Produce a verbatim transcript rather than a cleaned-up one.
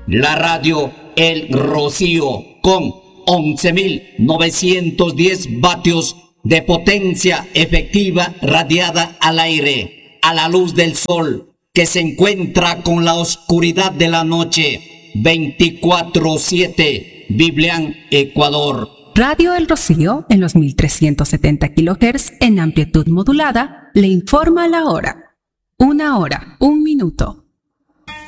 La radio El Rocío con once mil novecientos diez vatios de potencia efectiva radiada al aire, a la luz del sol, que se encuentra con la oscuridad de la noche, veinticuatro siete, Biblián, Ecuador. Radio El Rocío, en los mil trescientos setenta kilohertz en amplitud modulada, le informa la hora. Una hora, un minuto.